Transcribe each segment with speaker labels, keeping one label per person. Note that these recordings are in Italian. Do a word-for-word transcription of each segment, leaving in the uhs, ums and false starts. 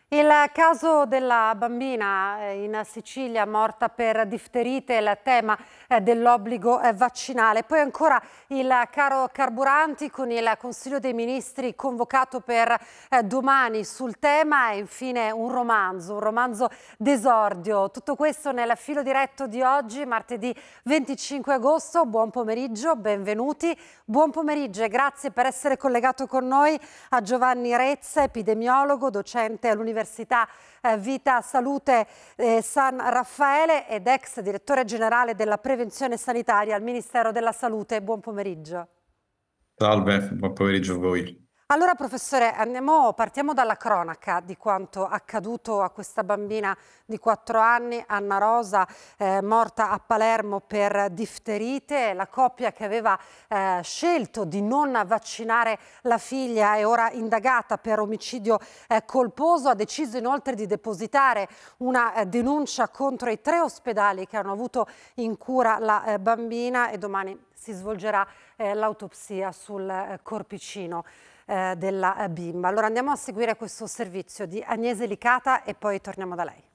Speaker 1: Il caso della bambina eh, in Sicilia morta per difterite, il tema eh, dell'obbligo eh, vaccinale, poi ancora il caro carburanti con il Consiglio dei Ministri convocato per eh, domani sul tema e infine un romanzo, un romanzo d'esordio. Tutto questo nel filo diretto di oggi, martedì venticinque agosto. Buon pomeriggio, benvenuti. Buon pomeriggio e grazie per essere collegato con noi a Giovanni Rezza, epidemiologo, docente all'Università Università eh, Vita Salute eh, San Raffaele ed ex direttore generale della prevenzione sanitaria al Ministero della Salute. Buon pomeriggio.
Speaker 2: Salve, buon pomeriggio a voi.
Speaker 1: Allora professore, andiamo, partiamo dalla cronaca di quanto accaduto a questa bambina di quattro anni, Anna Rosa, eh, morta a Palermo per difterite. La coppia che aveva eh, scelto di non vaccinare la figlia è ora indagata per omicidio eh, colposo. Ha deciso inoltre di depositare una eh, denuncia contro i tre ospedali che hanno avuto in cura la eh, bambina e domani si svolgerà eh, l'autopsia sul eh, corpicino eh, della eh, bimba. Allora andiamo a seguire questo servizio di Agnese Licata e poi torniamo da lei.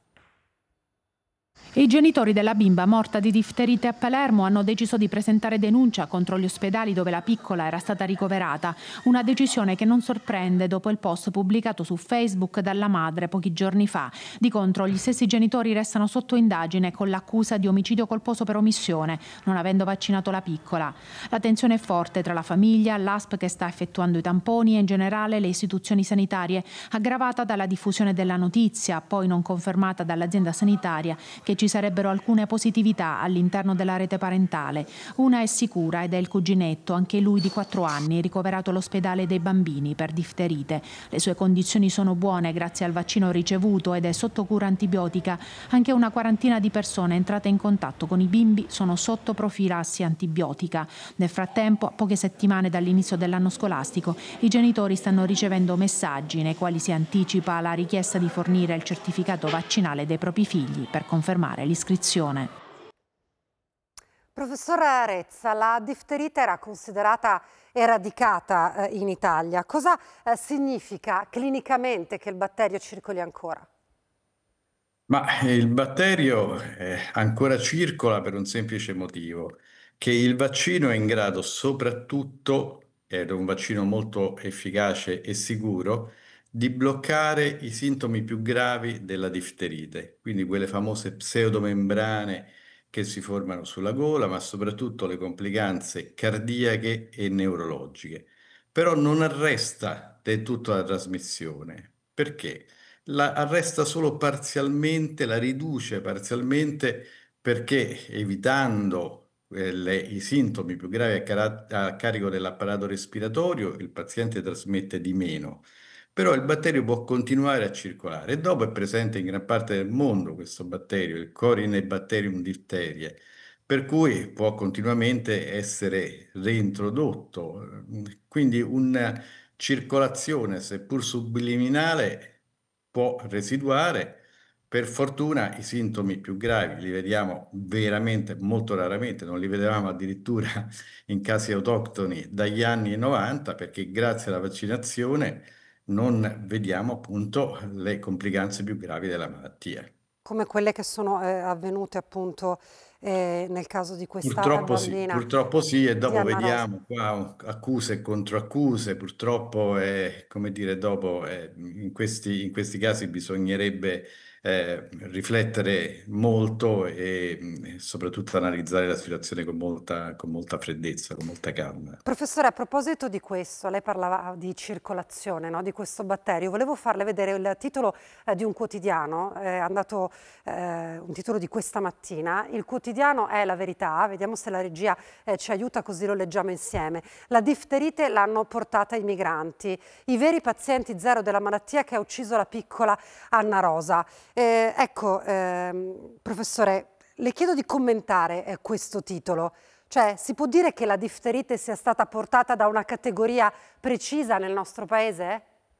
Speaker 3: I genitori della bimba morta di difterite a Palermo hanno deciso di presentare denuncia contro gli ospedali dove la piccola era stata ricoverata, una decisione che non sorprende dopo il post pubblicato su Facebook dalla madre pochi giorni fa. Di contro gli stessi genitori restano sotto indagine con l'accusa di omicidio colposo per omissione, non avendo vaccinato la piccola. La tensione è forte tra la famiglia, l'A S P che sta effettuando i tamponi e in generale le istituzioni sanitarie, aggravata dalla diffusione della notizia, poi non confermata dall'azienda sanitaria, che ci sarebbero alcune positività all'interno della rete parentale. Una è sicura ed è il cuginetto, anche lui di quattro anni, ricoverato all'ospedale dei bambini per difterite. Le sue condizioni sono buone grazie al vaccino ricevuto ed è sotto cura antibiotica. Anche una quarantina di persone entrate in contatto con i bimbi sono sotto profilassi antibiotica. Nel frattempo, a poche settimane dall'inizio dell'anno scolastico, i genitori stanno ricevendo messaggi nei quali si anticipa la richiesta di fornire il certificato vaccinale dei propri figli per confermare l'iscrizione.
Speaker 1: Professor Rezza, la difterite era considerata eradicata eh, in Italia. Cosa eh, significa clinicamente che il batterio circoli ancora?
Speaker 2: Ma il batterio eh, ancora circola per un semplice motivo, che il vaccino è in grado soprattutto, ed è un vaccino molto efficace e sicuro, di bloccare i sintomi più gravi della difterite, quindi quelle famose pseudomembrane che si formano sulla gola, ma soprattutto le complicanze cardiache e neurologiche. Però non arresta del tutto la trasmissione. Perché? La arresta solo parzialmente, la riduce parzialmente perché evitando eh, le- i sintomi più gravi a, cara- a carico dell'apparato respiratorio, il paziente trasmette di meno. Però il batterio può continuare a circolare e dopo è presente in gran parte del mondo questo batterio, il Corinne diphtheria, per cui può continuamente essere reintrodotto. Quindi una circolazione, seppur subliminale, può residuare. Per fortuna i sintomi più gravi li vediamo veramente molto raramente, non li vedevamo addirittura in casi autoctoni dagli anni novanta, perché grazie alla vaccinazione non vediamo appunto le complicanze più gravi della malattia.
Speaker 1: Come quelle che sono eh, avvenute appunto eh, nel caso di questa eh,
Speaker 2: Purtroppo sì,
Speaker 1: bambina
Speaker 2: purtroppo sì, e
Speaker 1: di
Speaker 2: dopo
Speaker 1: Anna Rosa.
Speaker 2: vediamo qua accuse e controaccuse, purtroppo è, come dire, dopo eh, in questi, in questi casi bisognerebbe eh, riflettere molto e mh, soprattutto analizzare la situazione con molta, con molta freddezza, con molta calma.
Speaker 1: Professore, a proposito di questo, lei parlava di circolazione, no, di questo batterio. Volevo farle vedere il titolo eh, di un quotidiano, è andato eh, un titolo di questa mattina. Il quotidiano è La Verità, vediamo se la regia eh, ci aiuta così lo leggiamo insieme. La difterite l'hanno portata i migranti, i veri pazienti zero della malattia che ha ucciso la piccola Anna Rosa. Eh, ecco, ehm, professore, le chiedo di commentare eh, questo titolo. Cioè, si può dire che la difterite sia stata portata da una categoria precisa nel nostro paese?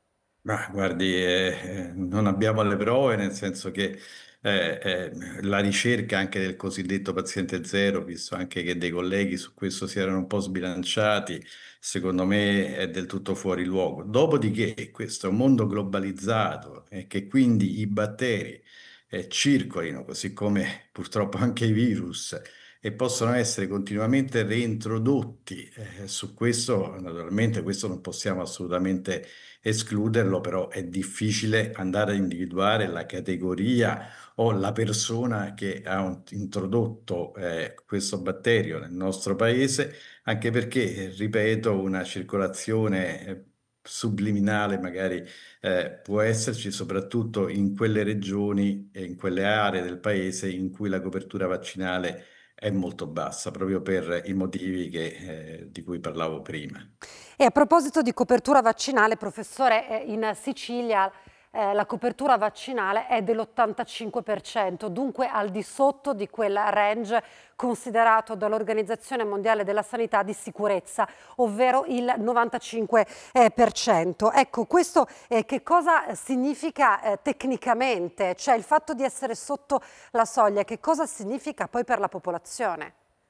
Speaker 2: Ma guardi, eh, eh, non abbiamo le prove, nel senso che eh, eh, la ricerca anche del cosiddetto paziente zero, visto anche che dei colleghi su questo si erano un po' sbilanciati, secondo me è del tutto fuori luogo. Dopodiché, questo è un mondo globalizzato e che quindi i batteri eh, circolino, così come purtroppo anche i virus, e possono essere continuamente reintrodotti. Eh, su questo, naturalmente, questo non possiamo assolutamente escluderlo, però è difficile andare a individuare la categoria o la persona che ha un- introdotto eh, questo batterio nel nostro paese, anche perché, ripeto, una circolazione eh, subliminale magari eh, può esserci soprattutto in quelle regioni e in quelle aree del paese in cui la copertura vaccinale è molto bassa, proprio per i motivi che, eh, di cui parlavo prima.
Speaker 1: E a proposito di copertura vaccinale, professore, eh, in Sicilia eh, la copertura vaccinale è dell'ottantacinque per cento, dunque al di sotto di quel range considerato dall'Organizzazione Mondiale della Sanità di sicurezza, ovvero il novantacinque per cento. Ecco, questo eh, che cosa significa eh, tecnicamente? Cioè il fatto di essere sotto la soglia, che cosa significa poi per la popolazione?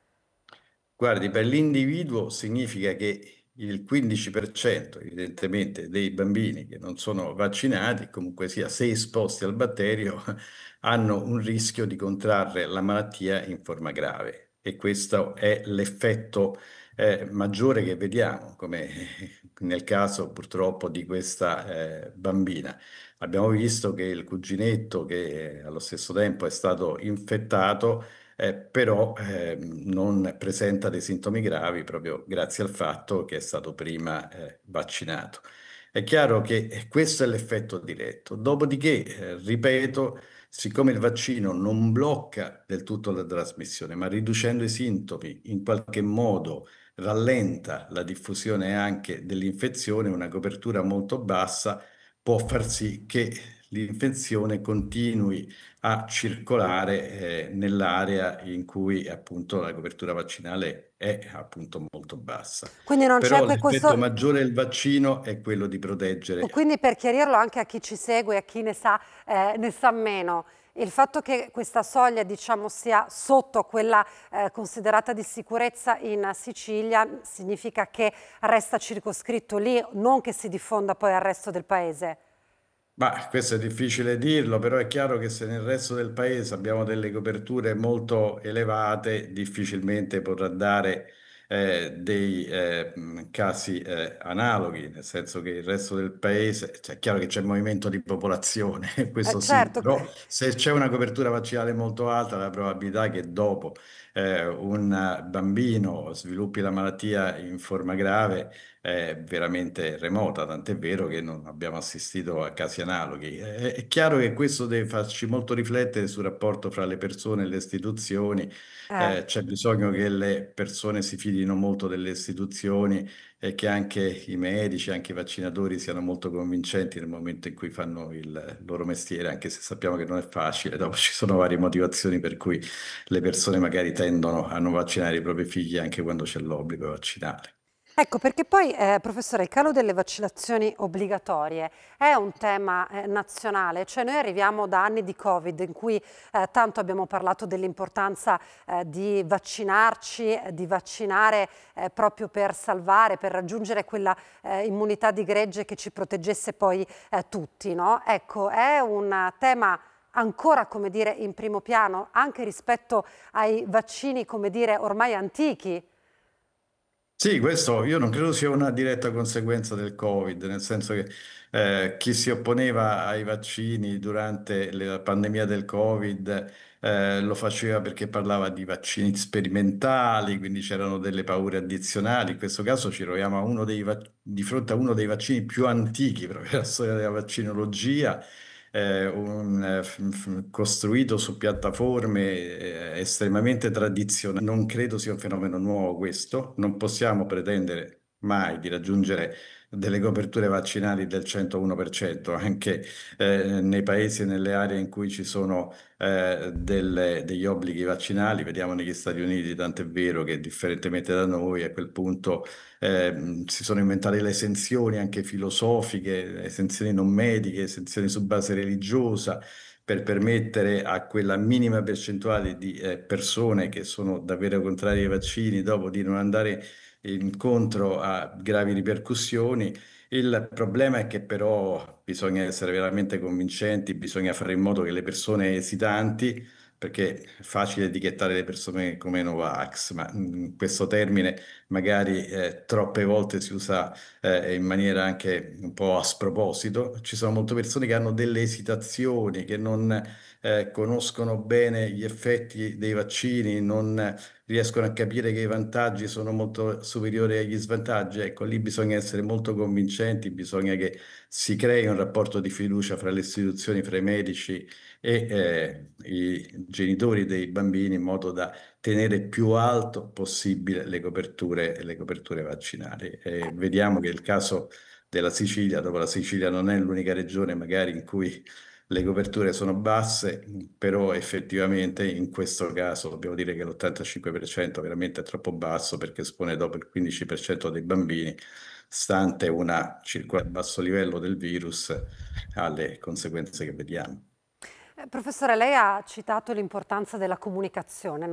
Speaker 2: Guardi, per l'individuo significa che il quindici per cento evidentemente dei bambini che non sono vaccinati, comunque sia, se esposti al batterio, hanno un rischio di contrarre la malattia in forma grave. E questo è l'effetto eh, maggiore che vediamo, come nel caso purtroppo di questa eh, bambina. Abbiamo visto che il cuginetto, che allo stesso tempo è stato infettato, eh, però eh, non presenta dei sintomi gravi proprio grazie al fatto che è stato prima eh, vaccinato. È chiaro che eh, questo è l'effetto diretto. Dopodiché, eh, ripeto, siccome il vaccino non blocca del tutto la trasmissione, ma riducendo i sintomi in qualche modo rallenta la diffusione anche dell'infezione, una copertura molto bassa può far sì che l'infezione continui a circolare eh, nell'area in cui appunto la copertura vaccinale è appunto molto bassa.
Speaker 1: Quindi non c'è
Speaker 2: Però
Speaker 1: que-
Speaker 2: l'effetto
Speaker 1: questo.
Speaker 2: maggiore del vaccino è quello di proteggere.
Speaker 1: Quindi per chiarirlo anche a chi ci segue, a chi ne sa, eh, ne sa meno, il fatto che questa soglia, diciamo, sia sotto quella eh, considerata di sicurezza in Sicilia significa che resta circoscritto lì, non che si diffonda poi al resto del paese.
Speaker 2: Ma questo è difficile dirlo, però è chiaro che se nel resto del paese abbiamo delle coperture molto elevate, difficilmente potrà dare eh, dei eh, mh, casi eh, analoghi, nel senso che il resto del paese, cioè, è chiaro che c'è movimento di popolazione,
Speaker 1: Eh,
Speaker 2: questo sì,
Speaker 1: certo.
Speaker 2: però se c'è una copertura vaccinale molto alta, la probabilità che dopo eh, un bambino sviluppi la malattia in forma grave è veramente remota, tant'è vero che non abbiamo assistito a casi analoghi. È, è chiaro che questo deve farci molto riflettere sul rapporto fra le persone e le istituzioni.
Speaker 1: Eh.
Speaker 2: Eh, c'è bisogno che le persone si fidino molto delle istituzioni e che anche i medici, anche i vaccinatori siano molto convincenti nel momento in cui fanno il loro mestiere, anche se sappiamo che non è facile. Dopo ci sono varie motivazioni per cui le persone magari tendono a non vaccinare i propri figli anche quando c'è l'obbligo vaccinale.
Speaker 1: Ecco, perché poi, eh, professore, il calo delle vaccinazioni obbligatorie è un tema eh, nazionale, cioè noi arriviamo da anni di Covid in cui eh, tanto abbiamo parlato dell'importanza eh, di vaccinarci, eh, di vaccinare eh, proprio per salvare, per raggiungere quella eh, immunità di gregge che ci proteggesse poi eh, tutti, no? Ecco, è un tema ancora, come dire, in primo piano, anche rispetto ai vaccini, come dire, ormai antichi.
Speaker 2: Sì, questo io non credo sia una diretta conseguenza del Covid, nel senso che eh, chi si opponeva ai vaccini durante la pandemia del Covid eh, lo faceva perché parlava di vaccini sperimentali, quindi c'erano delle paure addizionali. In questo caso ci troviamo a uno dei vac- di fronte a uno dei vaccini più antichi proprio della storia della vaccinologia, eh, un, eh, f- f- costruito su piattaforme eh, estremamente tradizionali. Non credo sia un fenomeno nuovo questo, non possiamo pretendere mai di raggiungere delle coperture vaccinali del centouno per cento, anche eh, nei paesi e nelle aree in cui ci sono eh, delle- degli obblighi vaccinali. Vediamo negli Stati Uniti, tant'è vero che differentemente da noi a quel punto eh, si sono inventate le esenzioni anche filosofiche, esenzioni non mediche, esenzioni su base religiosa, per permettere a quella minima percentuale di eh, persone che sono davvero contrarie ai vaccini, dopo di non andare incontro a gravi ripercussioni. Il problema è che però bisogna essere veramente convincenti, bisogna fare in modo che le persone esitanti, perché è facile etichettare le persone come Novax, ma mm, questo termine magari eh, troppe volte si usa eh, in maniera anche un po' a sproposito. Ci sono molte persone che hanno delle esitazioni, che non eh, conoscono bene gli effetti dei vaccini, non riescono a capire che i vantaggi sono molto superiori agli svantaggi. Ecco, lì bisogna essere molto convincenti, bisogna che si crei un rapporto di fiducia fra le istituzioni, fra i medici e eh, i genitori dei bambini, in modo da tenere più alto possibile le coperture, le coperture vaccinali. E vediamo che il caso della Sicilia, dopo la Sicilia non è l'unica regione magari in cui le coperture sono basse, però effettivamente in questo caso dobbiamo dire che l'ottantacinque per cento veramente è troppo basso, perché espone dopo il quindici per cento dei bambini, stante una circolare a basso livello del virus, alle conseguenze che vediamo.
Speaker 1: Eh, professore, lei ha citato l'importanza della comunicazione, no?